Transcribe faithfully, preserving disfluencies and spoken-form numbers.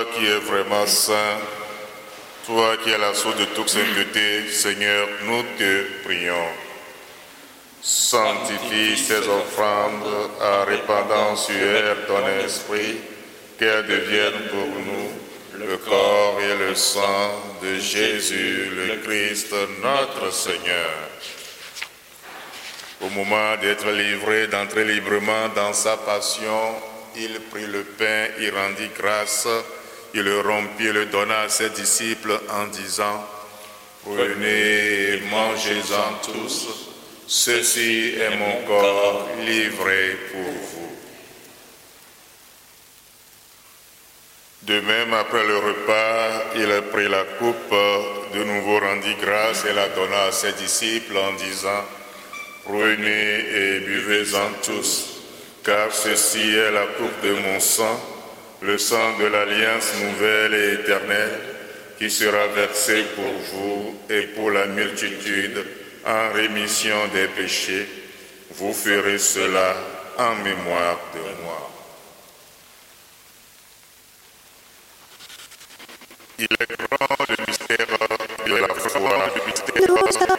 qui es vraiment saint, toi qui es la source de toute sainteté, Seigneur, nous te prions. Sanctifie ces offrandes en répandant sur elles ton esprit, qu'elles deviennent pour nous le corps et le sang de Jésus, le Christ, notre Seigneur. Au moment d'être livré, d'entrer librement dans sa passion, il prit le pain, il rendit grâce, il le rompit et le donna à ses disciples en disant: prenez et mangez-en tous, ceci est mon corps livré pour vous. De même, après le repas, il prit la coupe, de nouveau rendit grâce et la donna à ses disciples en disant: prenez et buvez-en tous, car ceci est la coupe de mon sang, le sang de l'alliance nouvelle et éternelle, qui sera versé pour vous et pour la multitude en rémission des péchés. Vous ferez cela en mémoire de moi. Il est grand le mystère de la foi, le mystère